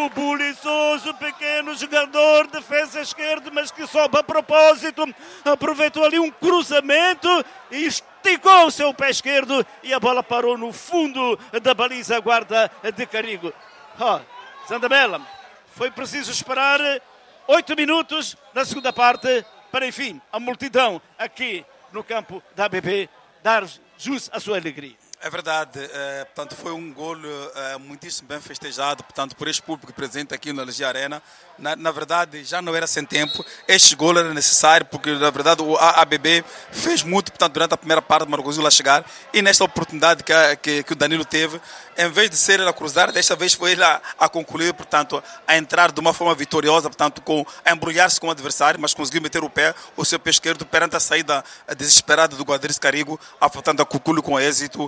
o buliçoso pequeno jogador, defesa esquerda, mas que sobe a propósito, aproveitou ali um cruzamento e esticou o seu pé esquerdo e a bola parou no fundo da baliza guarda de Carigo. Zandamela, foi preciso esperar 8 minutos na segunda parte para, enfim, a multidão aqui no campo da ABB dar jus à sua alegria. É verdade, portanto, foi um gol muitíssimo bem festejado, portanto, por este público presente aqui na Legia Arena. Na verdade, já não era sem tempo, este gol era necessário, porque na verdade o ABB fez muito, portanto, durante a primeira parte, mas não conseguiu lá chegar, e nesta oportunidade que o Danilo teve, em vez de ser ele a cruzar, desta vez foi ele a concluir, portanto, a entrar de uma forma vitoriosa, portanto, a embrulhar-se com o adversário, mas conseguiu meter o seu pé esquerdo perante a saída desesperada do Guadris Carigo, portanto, a concluir com êxito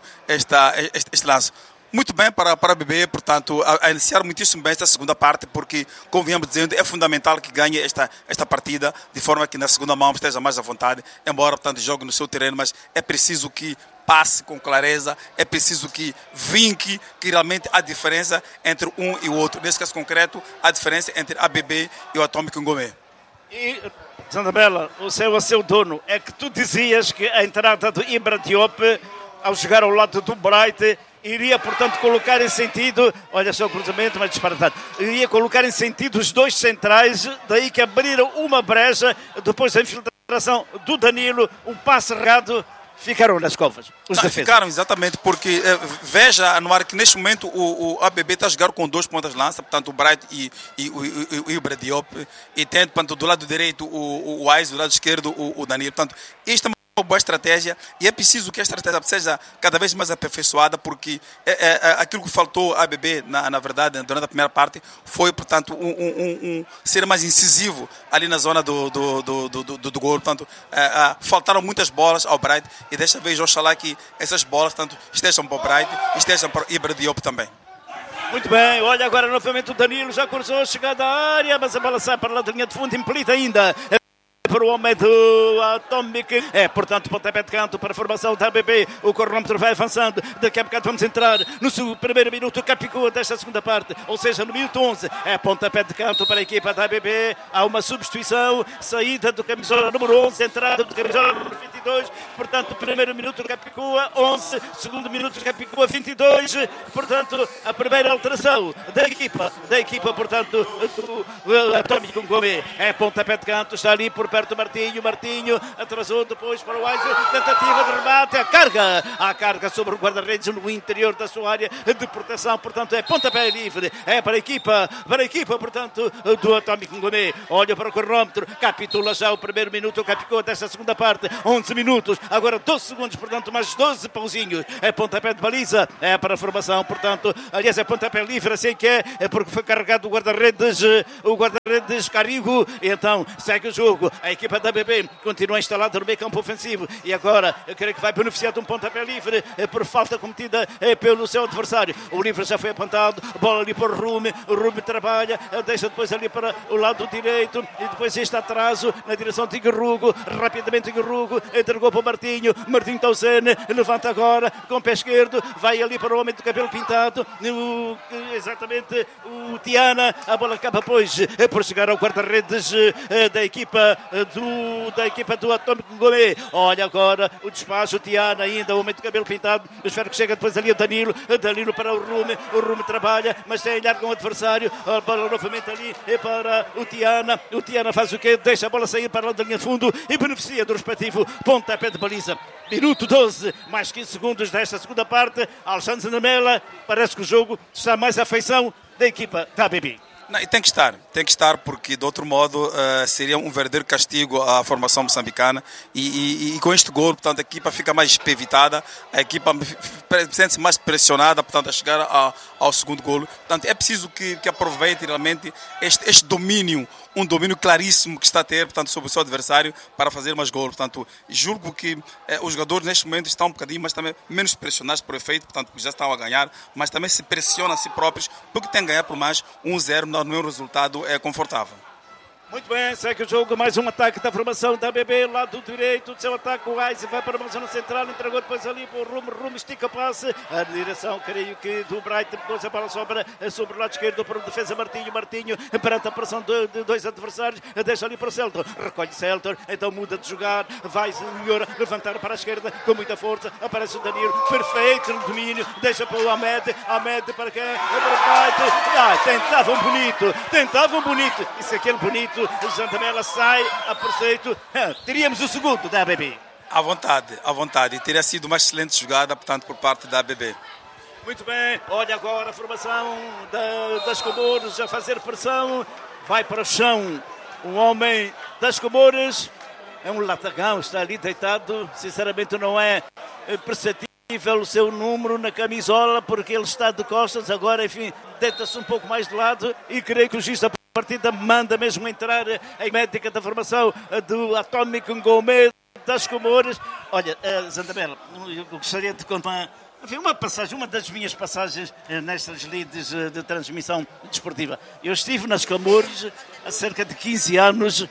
este lance. Muito bem para a ABB, portanto, a iniciar muitíssimo bem esta segunda parte, porque, como viemos dizendo, é fundamental que ganhe esta partida, de forma que na segunda mão esteja mais à vontade, embora, portanto, jogue no seu terreno, mas é preciso que passe com clareza, é preciso que vinque que realmente há diferença entre um e o outro. Nesse caso concreto, a diferença entre a ABB e o Atômico Ngomé. E, Zandamela, o seu dono, é que tu dizias que a entrada do Ibra Diop, ao chegar ao lado do Bright, iria, portanto, colocar em sentido, olha só o cruzamento, mas disparatado, iria colocar em sentido os dois centrais, daí que abriram uma brecha, depois da infiltração do Danilo, um passe errado, ficaram nas covas. Ficaram, exatamente, porque veja, Anuar, que neste momento o ABB está a jogar com 2 pontas de lança, portanto o Bright e o Ibra Diop, e tem, portanto, do lado direito o Wise, do lado esquerdo o Danilo. Portanto, isto é uma boa estratégia e é preciso que esta estratégia seja cada vez mais aperfeiçoada, porque aquilo que faltou à ABB, na verdade, durante a primeira parte, foi, portanto, ser mais incisivo ali na zona do gol. Portanto, faltaram muitas bolas ao Bright e desta vez, oxalá que essas bolas, portanto, estejam para o Bright e estejam para o Ibra Diop também. Muito bem, olha agora novamente o Danilo, já cruzou, chegada à área, mas a bola sai para lá da linha de fundo, impelida ainda para o homem do Atômico. Portanto, pontapé de canto para a formação da ABB. O cronômetro vai avançando. Daqui a bocado vamos entrar no primeiro minuto Capicua desta segunda parte, ou seja, no minuto 11. Pontapé de canto para a equipa da ABB. Há uma substituição, saída do camisola número 11, entrada do camisola número 22. Portanto, primeiro minuto Capicua 11, segundo minuto Capicua 22. Portanto, a primeira alteração da equipa, portanto, do Atômico Ngomé. Pontapé de canto, está ali por perto Martinho atrasou depois para o Wise, tentativa de remate, a carga sobre o guarda-redes no interior da sua área de proteção, portanto é pontapé livre, para a equipa, portanto, do Atômico Ngomé. Olha para o cronômetro, capitula já o primeiro minuto, Capicua desta segunda parte, 11 minutos, agora 12 segundos, portanto mais 12 pauzinhos, pontapé de baliza, para a formação, portanto, aliás é pontapé livre, assim que é porque foi carregado o guarda-redes Carigo, e então segue o jogo. A equipa da ABB continua instalada no meio campo ofensivo e agora eu creio que vai beneficiar de um pontapé livre por falta cometida pelo seu adversário. O livre já foi apontado, bola ali para o Rume trabalha, deixa depois ali para o lado direito e depois este atraso na direção de Guerrugo, rapidamente Guerrugo entregou para o Martinho Tausene, levanta agora com o pé esquerdo, vai ali para o homem do cabelo pintado, exatamente o Tiana, a bola acaba pois por chegar ao guarda-redes da equipa do Atômico Ngomé. Olha agora o despacho, o Tiana ainda, o homem de cabelo pintado, espero que chegue depois ali o Danilo para o Rume trabalha, mas tem a olhar com o adversário, a bola novamente ali para o Tiana faz o quê? Deixa a bola sair para a linha de fundo e beneficia do respectivo pontapé de baliza. Minuto 12, mais 15 segundos desta segunda parte. Alexandre Zandamela, parece que o jogo está mais à feição da equipa da ABB. Não, e tem que estar, porque de outro modo seria um verdadeiro castigo à formação moçambicana e com este gol, portanto, a equipa fica mais evitada, a equipa sente-se mais pressionada, portanto, a chegar ao segundo gol. Portanto, é preciso que aproveite realmente este domínio, um domínio claríssimo que está a ter, portanto, sobre o seu adversário para fazer mais gols. Portanto, julgo que os jogadores neste momento estão um bocadinho, mas também menos pressionados por efeito, portanto, já estão a ganhar, mas também se pressionam a si próprios, porque têm que ganhar por mais 1-0, não é um resultado confortável. Muito bem, segue o jogo, mais um ataque da formação da ABB, lado direito do seu ataque, o Ice vai para a zona central, entregou depois ali para o Rumo, estica o passe, a direção, creio que do Bright, depois a bola sobre o lado esquerdo para o defesa Martinho, perante a pressão de dois adversários, deixa ali para o Celton, recolhe Celton, então muda de jogar, vai melhor levantar para a esquerda com muita força, aparece o Danilo, perfeito no domínio, deixa para o Ahmed para quem? Para o Bright, tentavam bonito, e se aquele bonito, o Zantamela sai a perfeito. Teríamos o segundo da ABB. À vontade. Teria sido uma excelente jogada, portanto, por parte da ABB. Muito bem. Olha agora a formação das Comores a fazer pressão. Vai para o chão. Um homem das Comores. É um latagão, está ali deitado. Sinceramente não é perceptível o seu número na camisola, porque ele está de costas. Agora, enfim, deita-se um pouco mais de lado e creio que o juiz da partida manda mesmo entrar a médica da formação do Atómico Ngomé das Comores. Olha, Zantamela, eu gostaria de contar uma das minhas passagens nestas lides de transmissão desportiva. Eu estive nas Comores há cerca de 15 anos,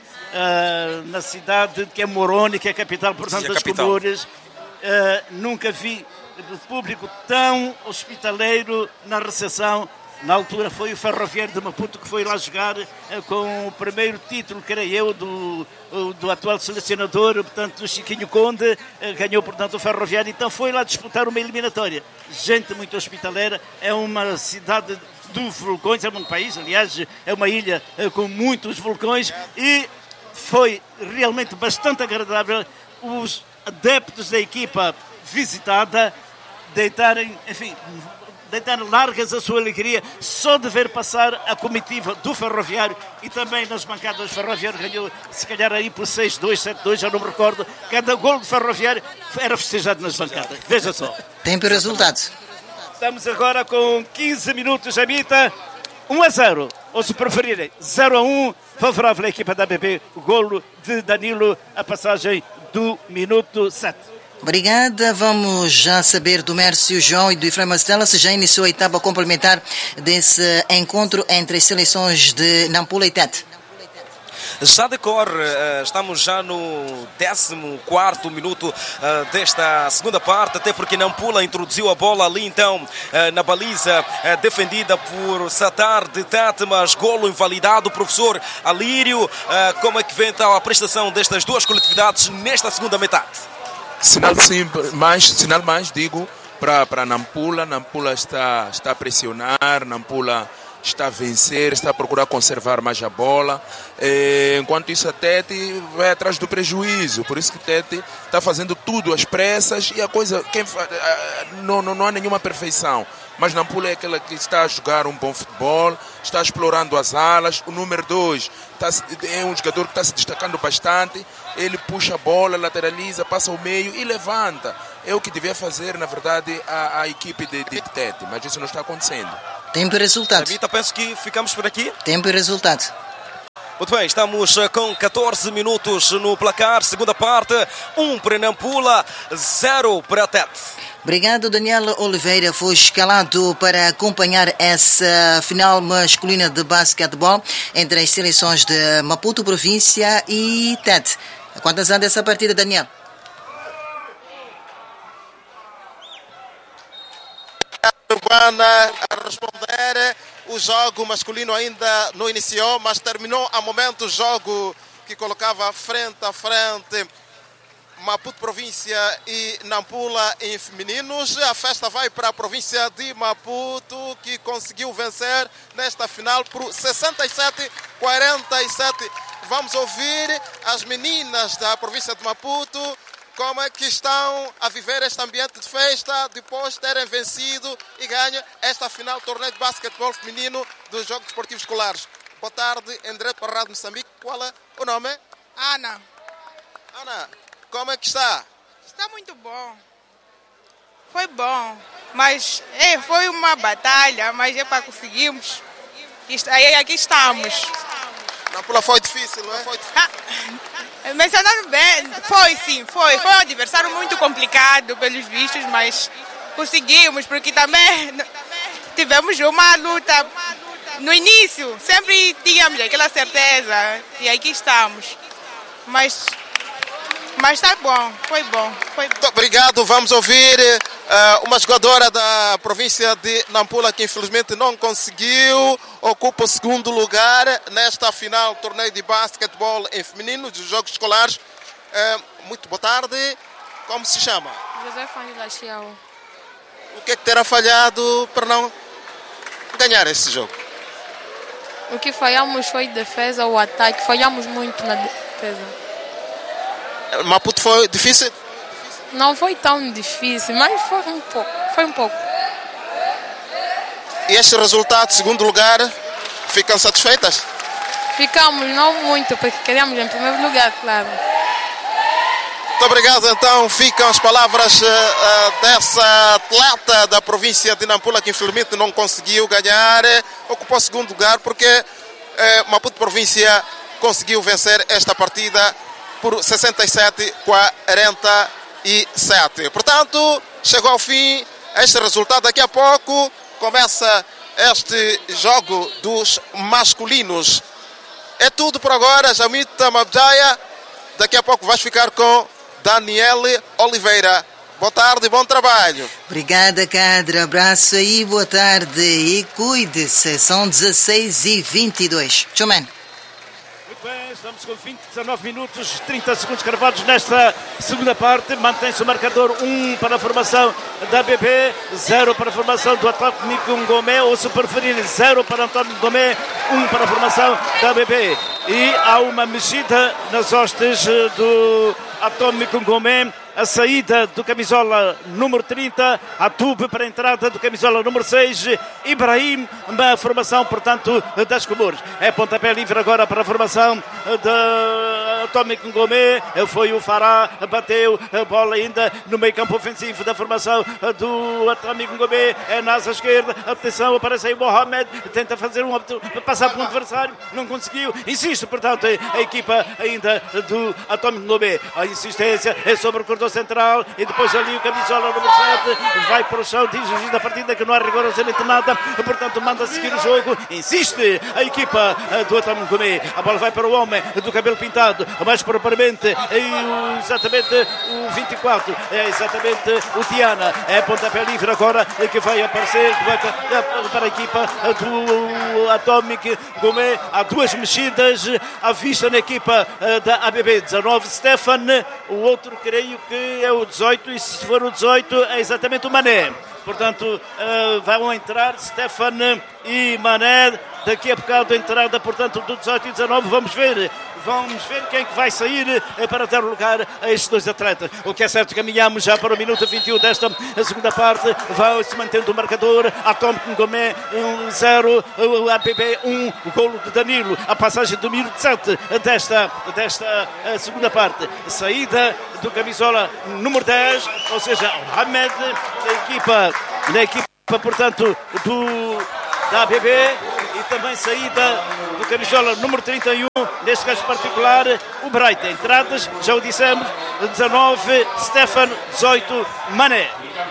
na cidade que é Moroni, que é a capital, portanto, das Comores. Nunca vi o público tão hospitaleiro na recepção. Na altura foi o Ferroviário de Maputo que foi lá jogar com o primeiro título, creio eu, do atual selecionador, portanto, do Chiquinho Conde, ganhou, portanto, o Ferroviário, então foi lá disputar uma eliminatória. Gente muito hospitaleira, é uma cidade dos vulcões, é um país, aliás, é uma ilha com muitos vulcões, e foi realmente bastante agradável os adeptos da equipa visitada deitarem, enfim, deitar largas a sua alegria só de ver passar a comitiva do Ferroviário, e também nas bancadas do Ferroviário ganhou, se calhar aí por 6-2, 7-2, já não me recordo. Cada gol do Ferroviário era festejado nas bancadas. Veja só. Tempo e resultado. Estamos agora com 15 minutos, Amita. 1-0, ou se preferirem 0-1, favorável à equipa da ABB, o golo de Danilo, a passagem do minuto 7. Obrigada. Vamos já saber do Mércio João e do Efraim Mastella se já iniciou a etapa complementar desse encontro entre as seleções de Nampula e Tete. Já decorre, estamos já no 14º minuto desta segunda parte, até porque Nampula introduziu a bola ali então na baliza defendida por Satar de Tete, mas golo invalidado. Professor Alírio, como é que vem então a prestação destas duas coletividades nesta segunda metade? Sinal mais, digo, para Nampula. Nampula está a pressionar, Nampula está a vencer, está a procurar conservar mais a bola. Enquanto isso, a Tete vai atrás do prejuízo. Por isso que Tete está fazendo tudo às pressas e a coisa, não há nenhuma perfeição. Mas Nampula é aquela que está a jogar um bom futebol, está explorando as alas. O número 2 é um jogador que está se destacando bastante. Ele puxa a bola, lateraliza, passa ao meio e levanta. É o que devia fazer, na verdade, a equipe de Tete, mas isso não está acontecendo. Tempo e resultado. Davita, penso que ficamos por aqui. Tempo e resultado. Muito bem, estamos com 14 minutos no placar, segunda parte, 1 para Nampula, 0 para Tete. Obrigado. Daniel Oliveira foi escalado para acompanhar essa final masculina de basquetebol entre as seleções de Maputo, província, e Tete. Quantas anos essa partida, Daniel? Urbana a responder. O jogo masculino ainda não iniciou, mas terminou a momento o jogo que colocava frente a frente Maputo província e Nampula em femininos. A festa vai para a província de Maputo, que conseguiu vencer nesta final por 67-47. Vamos ouvir as meninas da província de Maputo como é que estão a viver este ambiente de festa depois de terem vencido e ganho esta final do torneio de basquetebol feminino dos Jogos Desportivos Escolares. Boa tarde, em direto para a Rádio Moçambique. Qual é o nome? Ana. Ana, como é que está? Está muito bom. Foi bom, mas foi uma batalha, mas conseguimos. Aqui estamos. Nampula foi difícil, não é? Mencionando bem, foi um adversário muito complicado pelos vistos, mas conseguimos, porque também tivemos uma luta No início, sempre tínhamos aquela certeza e aqui estamos. Mas está bom, foi bom. Muito obrigado. Vamos ouvir uma jogadora da província de Nampula que infelizmente não conseguiu, ocupa o segundo lugar nesta final do torneio de basquetebol em feminino dos Jogos Escolares. Muito boa tarde. Como se chama? José Fangela Chiao. O que é que terá falhado para não ganhar esse jogo? O que falhamos foi defesa ou ataque. Falhamos muito na defesa. Maputo foi difícil? Não foi tão difícil, mas foi um pouco. E este resultado, segundo lugar, ficam satisfeitas? Ficamos, não muito, porque queríamos em primeiro lugar, claro. Muito obrigado. Então ficam as palavras dessa atleta da província de Nampula que infelizmente não conseguiu ganhar, ocupou o segundo lugar porque Maputo província conseguiu vencer esta partida por 67-47. Portanto, chegou ao fim este resultado. Daqui a pouco começa este jogo dos masculinos. É tudo por agora. Jamita Mabjaya. Daqui a pouco vais ficar com Daniele Oliveira. Boa tarde e bom trabalho. Obrigada, Cadra. Abraço aí, boa tarde e cuide-se. São 16h22. Tchau, man. Muito bem, estamos com 19 minutos, 30 segundos cravados nesta segunda parte. Mantém-se o marcador 1 para a formação da ABB, 0 para a formação do Atlético Ngomé, ou se preferirem, 0 para António Ngomé, 1 para a formação da ABB. E há uma mexida nas hostes do Atlético Ngomé. A saída do camisola número 30, a Tube para a entrada do camisola número 6, Ibrahim, na formação, portanto, das Comores. É pontapé livre agora para a formação da Atlético Ngomé. Foi o Fará, bateu a bola ainda no meio campo ofensivo da formação do Atlético Ngomé. É na asa esquerda, atenção, aparece aí o Mohamed, tenta fazer passar por um adversário, não conseguiu. Insiste, portanto, a equipa ainda do Atlético Ngomé. A insistência é sobre o corredor central e depois ali o camisola número 7 vai para o chão, diz o juiz da partida que não há rigorosamente nada, portanto manda seguir o jogo, insiste a equipa do Atlético Ngomé. A bola vai para o homem do cabelo pintado, mais propriamente exatamente o 24, é exatamente o Tiana. É pontapé livre agora que vai aparecer para a equipa do Atlético Ngomé. Há duas mexidas à vista na equipa da ABB. 19 Stefan, o outro creio que é o 18, e se for o 18 é exatamente o Mané. Portanto, vão entrar Stefan e Mané. Daqui a bocado a entrada, portanto, do 18 e 19. Vamos ver quem é que vai sair para dar lugar a estes dois atletas. O que é certo, caminhamos já para o minuto 21 desta segunda parte. Vai-se mantendo o marcador. Atlético Ngomé 0, ABB 1, o golo de Danilo. A passagem do minuto 7 desta segunda parte. Saída do camisola número 10, ou seja, Mohamed, da equipa, portanto, da ABB. E também saída do camisola número 31, neste caso particular, o Bright. Entradas, já o dissemos, 19, Stefan, 18, Mané.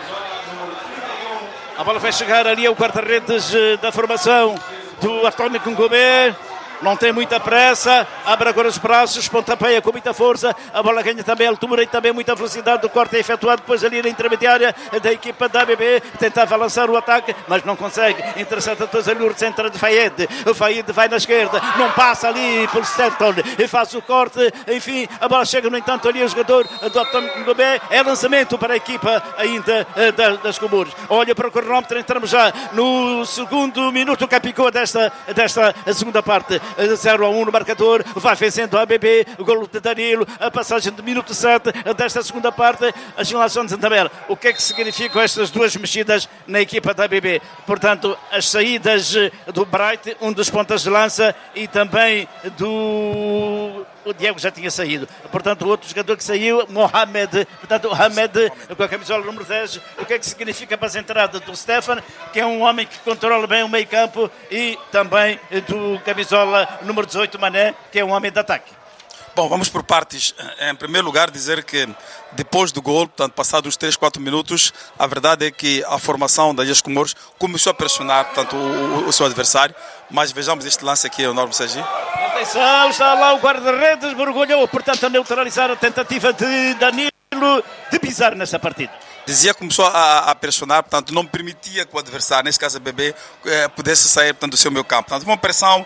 A bola vai chegar ali ao guarda-redes da formação do Atlético Ngomé. Não tem muita pressa, abre agora os braços, pontapeia com muita força, a bola ganha também altura e também muita velocidade. O corte é efetuado depois ali na intermediária da equipa da ABB, tentava lançar o ataque, mas não consegue. Intercepta depois ali o centro de Fayed. O Fayed vai na esquerda, não passa ali por Stanton e faz o corte. Enfim, a bola chega no entanto ali ao jogador do Atlético Ngomé. É lançamento para a equipa ainda das Comores. Olha para o cronómetro, entramos já no segundo minuto capicua desta segunda parte. 0-1 no marcador, vai vencendo a ABB, o golo de Danilo, a passagem de minuto 7 desta segunda parte, a Gilson de Santander. O que é que significam estas duas mexidas na equipa da ABB? Portanto, as saídas do Bright, um dos pontas de lança, e também o Diego já tinha saído. Portanto, o outro jogador que saiu, Mohamed, portanto, o Hamed, com a camisola número 10. O que é que significa para as entradas do Stefan, que é um homem que controla bem o meio campo, e também do camisola número 18, Mané, que é um homem de ataque. Bom, vamos por partes. Em primeiro lugar, dizer que depois do gol, portanto, passados uns 3, 4 minutos, a verdade é que a formação das Ilhas Comores começou a pressionar, portanto, o seu adversário. Mas vejamos este lance aqui, o Norma Sagi. Atenção, está lá o guarda-redes, mergulhou, portanto, a neutralizar a tentativa de Danilo de pisar nessa partida. Dizia que começou a pressionar, portanto, não permitia que o adversário, nesse caso a BB, pudesse sair, portanto, do seu meio campo. Portanto, uma pressão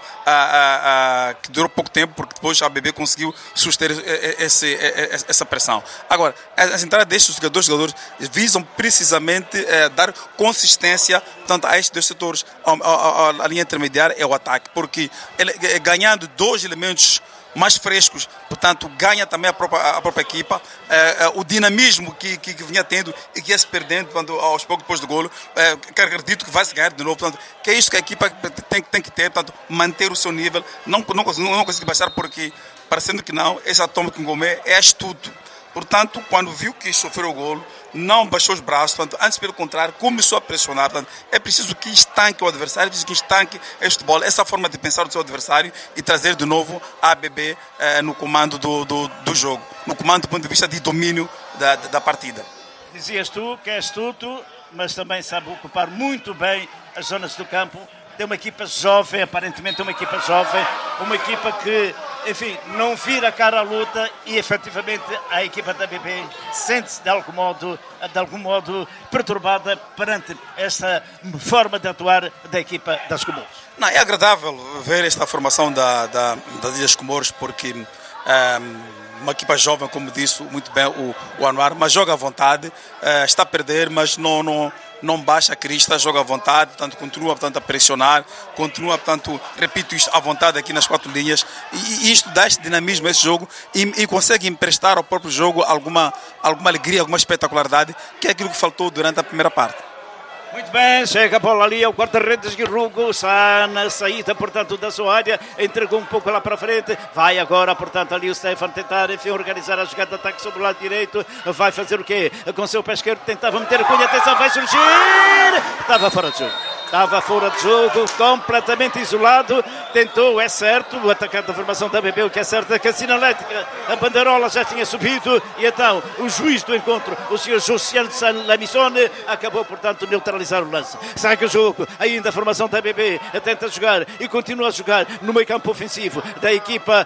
que durou pouco tempo, porque depois a BB conseguiu suster essa pressão. Agora, as entradas destes jogadores visam precisamente dar consistência, portanto, a estes dois setores. A linha intermediária é o ataque, porque ele, ganhando dois elementos mais frescos, portanto, ganha também a própria equipa, o dinamismo que vinha tendo e que ia se perdendo aos poucos depois do golo, que acredito que vai se ganhar de novo, portanto, que é isso que a equipa tem que ter, portanto, manter o seu nível, não conseguir baixar, porque, parecendo que não, esse Atômico Ngomé é astuto. Portanto, quando viu que sofreu o golo, não baixou os braços, portanto, antes pelo contrário, começou a pressionar. Portanto, é preciso que estanque o adversário, é preciso que estanque este futebol, essa forma de pensar do seu adversário e trazer de novo a ABB no comando do jogo, no comando do ponto de vista de domínio da partida. Dizias tu que é astuto, mas também sabe ocupar muito bem as zonas do campo. Tem uma equipa jovem, aparentemente uma equipa jovem, uma equipa que, enfim, não vira a cara à luta e, efetivamente, a equipa da BB sente-se de algum modo perturbada perante esta forma de atuar da equipa das Comores. Não, é agradável ver esta formação das Ilhas Comores, porque uma equipa jovem, como disse muito bem o Anuar, mas joga à vontade, está a perder, mas não baixa a crista, joga à vontade, portanto, continua, portanto, a pressionar, continua, portanto, repito isto, à vontade aqui nas 4 linhas, e isto dá este dinamismo a esse jogo e consegue emprestar ao próprio jogo alguma alegria, alguma espetacularidade, que é aquilo que faltou durante a primeira parte. Muito bem, chega a bola ali ao guarda-redes Guirrugo, está na saída, portanto, da sua área, entregou um pouco lá para frente, vai agora, portanto, ali o Stefan tentar, enfim, organizar a jogada de ataque sobre o lado direito, vai fazer o quê? Com seu pé esquerdo, tentava meter a cunha, atenção, vai surgir, estava fora de jogo. Estava fora de jogo, completamente isolado. Tentou, é certo, o atacante da formação da BB, o que é certo é que a sinalética, a bandeirola já tinha subido. E então, o juiz do encontro, o Sr. Josiane Lamissone, acabou, portanto, de neutralizar o lance. Segue o jogo, ainda a formação da BB tenta jogar e continua a jogar no meio campo ofensivo da equipa,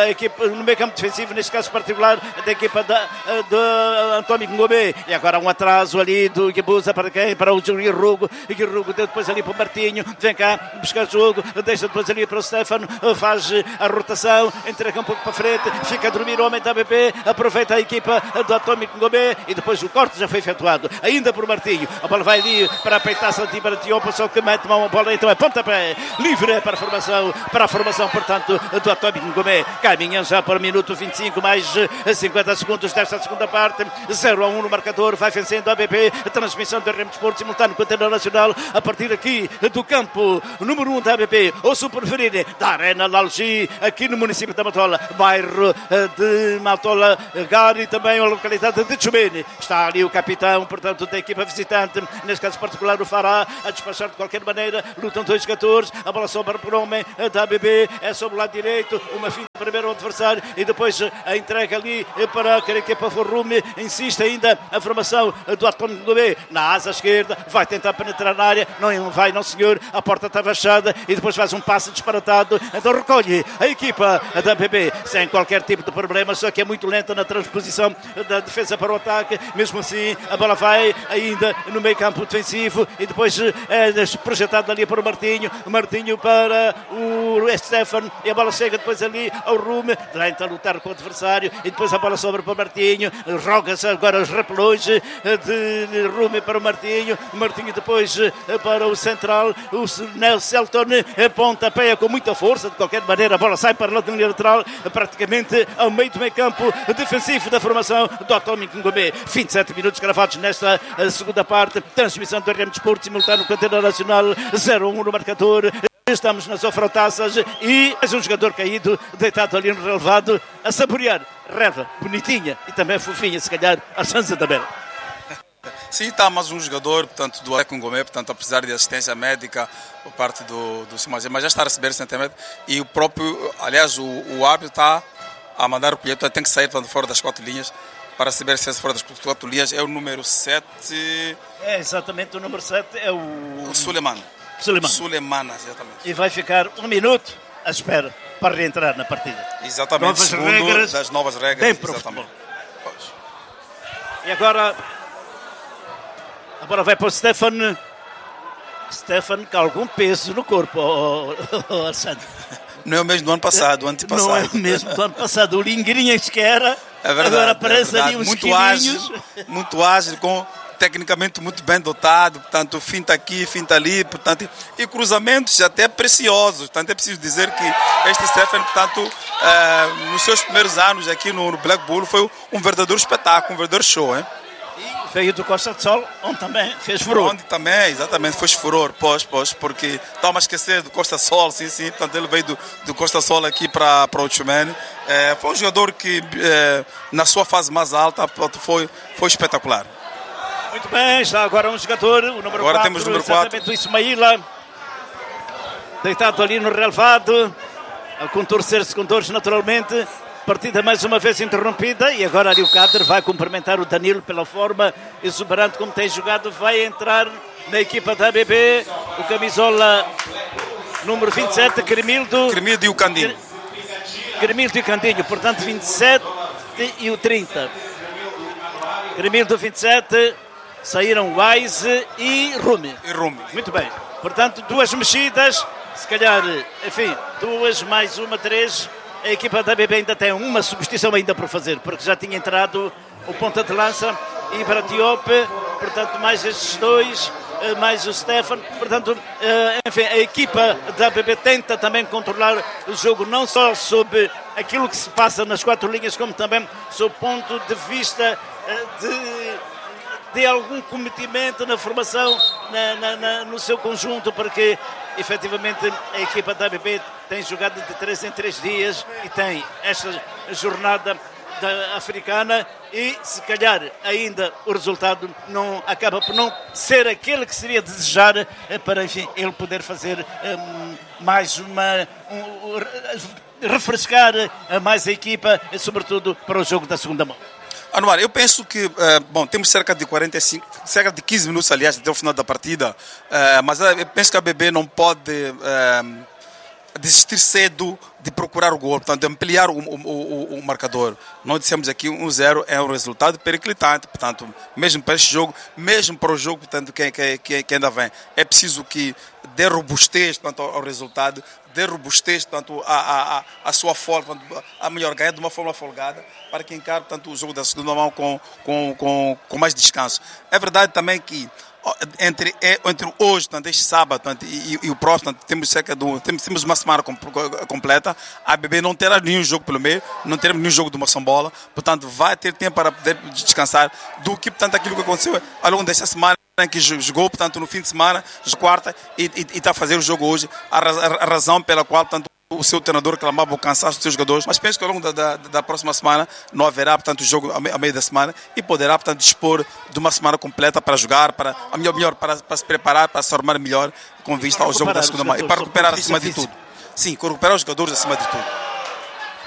no meio campo defensivo, neste caso particular, da equipa de Atômico Ngomé. E agora um atraso ali do Guibuza para quem? Para o Guirrugo. E Guirrugo deu depois ali para o Martinho, vem cá buscar o jogo, deixa depois ali para o Stefano, faz a rotação, entrega um pouco para frente, fica a dormir o homem da ABB, aproveita a equipa do Atômico Ngomé e depois o corte já foi efetuado, ainda por Martinho, a bola vai ali para a peitaça de Tibaratiopa, só que mete mão a bola, então é pontapé, livre para a formação, portanto, do Atômico Ngomé, caminham já para o minuto 25, mais 50 segundos desta segunda parte, 0-1 no marcador, vai vencendo a ABB, a transmissão do RM Desporto simultâneo com a Internacional, a partir aqui do campo número 1 da ABB, ou se preferirem, da Arena Lalgi, aqui no município da Matola, bairro de Matola, Gari, também a localidade de Chumene. Está ali o capitão, portanto, da equipa visitante, neste caso particular o Fará, a despachar de qualquer maneira, lutam 2 jogadores, a bola sobra para o homem da ABB, é sobre o lado direito, uma finta primeiro ao adversário e depois a entrega ali para a equipa Forrume, insiste ainda a formação do Atômico Ngomé na asa esquerda, vai tentar penetrar na área, não vai, não senhor, a porta está fechada e depois faz um passe disparatado, então recolhe a equipa da ABB sem qualquer tipo de problema, só que é muito lenta na transposição da defesa para o ataque, mesmo assim a bola vai ainda no meio campo defensivo e depois é projetado ali para o Martinho para o Stefan e a bola chega depois ali ao Rume, tenta lutar com o adversário e depois a bola sobra para o Martinho, roga-se agora os repelões de Rume para o Martinho depois para o central, o Celton pontapéia com muita força, de qualquer maneira a bola sai para a linha lateral, praticamente ao meio do meio campo defensivo da formação do Atômico Ngomé. 27 minutos gravados nesta segunda parte, transmissão do RM Desporto simultâneo com a Internacional, 0-1 no marcador. Estamos nas ofrotaças e mais um jogador caído, deitado ali no relevado, a saborear relva bonitinha e também fofinha, se calhar, a chance da Bela. Sim, está mais um jogador, portanto, do Atômico Ngomé, portanto, a precisar de assistência médica por parte do Simagé, mas já está a receber recentemente e o próprio, aliás, o árbitro está a mandar o colheito, tem que sair fora das 4 linhas para saber se fora das 4 linhas é o número 7. É exatamente o número 7, é o Suleiman. Suleiman, exatamente. E vai ficar 1 minuto à espera para reentrar na partida. Exatamente, novas segundo regras, das novas regras. bem para o futebol. E agora vai para o Stefan. Stefan com algum peso no corpo, Alessandro. Não é o mesmo do ano passado, do antepassado. Não é o mesmo do ano passado. O Lingrinhas que era, agora aparece ali uns quilinhos. Muito ágil, tecnicamente muito bem dotado, portanto, finta aqui, finta ali, portanto, e cruzamentos até preciosos. Portanto, é preciso dizer que este Stefan, portanto, nos seus primeiros anos aqui no Black Bull, foi um verdadeiro espetáculo, um verdadeiro show, hein? Veio do Costa do Sol, onde também fez furor. Onde também, exatamente, fez furor, porque estava a esquecer do Costa do Sol, sim, portanto ele veio do Costa do Sol aqui para o Tchumene. Foi um jogador que, na sua fase mais alta, foi espetacular. Muito bem, está agora um jogador, o número 4, temos o número 4. o Ismaíla, deitado ali no relevado, a contorcer-se com dores naturalmente. Partida mais uma vez interrompida e agora ali o Kader vai cumprimentar o Danilo pela forma exuberante como tem jogado. Vai entrar na equipa da ABB o camisola número 27, Cremildo e o Candinho. Cremildo e o Candinho, portanto 27 e o 30. Cremildo 27, saíram Wise e Rumi. Muito bem, portanto 2 mexidas, se calhar, enfim, 2 mais 1, 3. A equipa da ABB ainda tem uma substituição ainda por fazer, porque já tinha entrado o ponta de lança e para Tiope, portanto mais estes 2, mais o Stefan, portanto, enfim, a equipa da ABB tenta também controlar o jogo, não só sob aquilo que se passa nas 4 linhas, como também sob o ponto de vista de algum cometimento na formação, no seu conjunto, porque efetivamente a equipa da ABB tem jogado de 3 em 3 dias e tem esta jornada africana e se calhar ainda o resultado não acaba por não ser aquele que seria desejar para, enfim, ele poder fazer mais refrescar mais a equipa, sobretudo para o jogo da segunda mão. Anuar, eu penso que, temos cerca de 15 minutos, aliás, até o final da partida, mas eu penso que a ABB não pode desistir cedo de procurar o gol, portanto, ampliar o marcador. Nós dissemos aqui 1-0 é um resultado periclitante, portanto, mesmo para este jogo, mesmo para o jogo, portanto, que ainda vem. É preciso que dê robustez, portanto, ao resultado, dê robustez, portanto, a sua forma, a melhor ganhar de uma forma folgada, para que encare, portanto, o jogo da segunda mão com mais descanso. É verdade também que entre hoje, portanto, este sábado, portanto, e o próximo, portanto, temos uma semana completa. A ABB não terá nenhum jogo pelo meio, não teremos nenhum jogo de moçambola, portanto vai ter tempo para poder descansar do que, portanto, aquilo que aconteceu ao longo desta semana, em que jogou, portanto, no fim de semana, quarta, e está a fazer o jogo hoje, a razão pela qual, portanto, o seu treinador clamava o cansaço dos seus jogadores, mas penso que ao longo da próxima semana não haverá, portanto, o jogo a meio da semana e poderá, portanto, dispor de uma semana completa para jogar, para se preparar, para se armar melhor com vista ao jogo da segunda mão e para recuperar acima de tudo. Sim, recuperar os jogadores acima de tudo.